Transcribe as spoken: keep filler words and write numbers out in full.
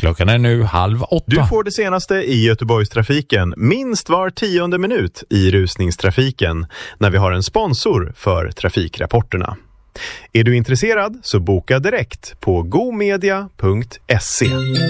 Klockan är nu halv åtta. Du får det senaste i Göteborgstrafiken minst var tionde minut i rusningstrafiken när vi har en sponsor för trafikrapporterna. Är du intresserad så boka direkt på gomedia punkt se.